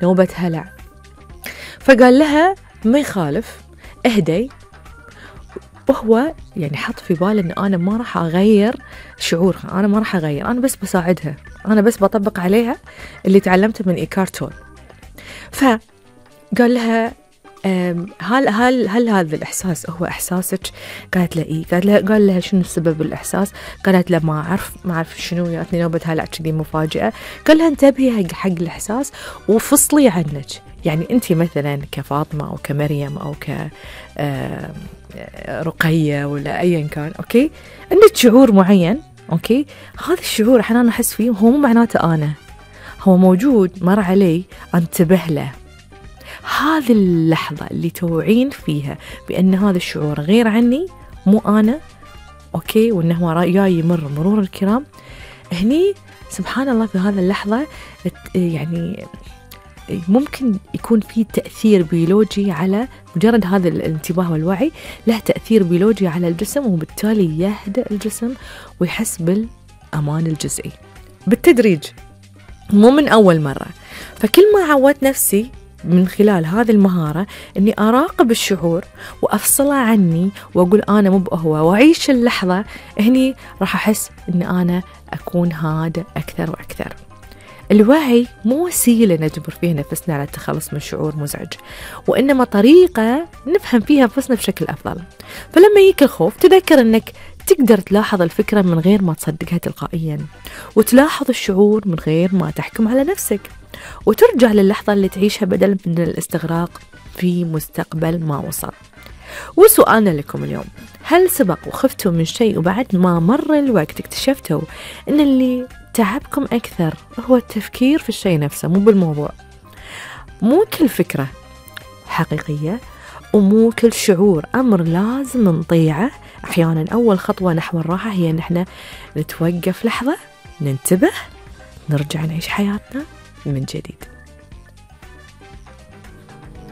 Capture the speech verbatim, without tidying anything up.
نوبة هلع. فقال لها ما يخالف، اهدي. وهو يعني حط في باله أن أنا ما راح أغير شعورها، أنا ما راح أغير، أنا بس بساعدها، أنا بس بطبق عليها اللي تعلمته من إيكارت تول. فقال لها هل هل هل هذا الإحساس هو إحساسك؟ قالت له إيه. قال لها قال لها شنو سبب الإحساس؟ قالت له ما أعرف ما أعرف شنو، جاتني نوبة هلع كذي مفاجئة. قال لها انتبهي حق الإحساس وفصلي عنك، يعني أنت مثلا كفاطمة أو كمريم أو كرقية ولا أيا كان، أوكي، عندك شعور معين، أوكي، هذا الشعور أحيانا نحس فيه هو مو معناته أنا، هو موجود مر علي، انتبه له. هذه اللحظة اللي توعين فيها بأن هذا الشعور غير عني، مو أنا، أوكي، وأنه هو جاي يمر مرور الكرام. هني سبحان الله في هذا اللحظة يعني ممكن يكون في تأثير بيولوجي على مجرد هذا الانتباه والوعي، له تأثير بيولوجي على الجسم، وبالتالي يهدأ الجسم ويحس بالأمان الجزئي بالتدريج، مو من أول مرة. فكل ما عودت نفسي من خلال هذه المهارة أني أراقب الشعور وأفصله عني وأقول أنا مو بهو وأعيش اللحظة، هني راح أحس أن أنا أكون هادئ أكثر وأكثر. الوعي مو وسيلة نجبر فيها نفسنا على التخلص من شعور مزعج، وإنما طريقة نفهم فيها نفسنا بشكل أفضل. فلما يجيك الخوف تذكر أنك تقدر تلاحظ الفكرة من غير ما تصدقها تلقائيا، وتلاحظ الشعور من غير ما تحكم على نفسك، وترجع للحظة اللي تعيشها بدل من الاستغراق في مستقبل ما وصل. وسؤالنا لكم اليوم، هل سبق وخفتوا من شيء وبعد ما مر الوقت اكتشفتوا أن اللي تعبكم أكثر هو التفكير في الشيء نفسه مو بالموضوع؟ مو كل فكرة حقيقية ومو كل شعور أمر لازم نطيعه. أحيانا أول خطوة نحو الراحة هي أن احنا نتوقف لحظة، ننتبه، نرجع نعيش حياتنا من جديد.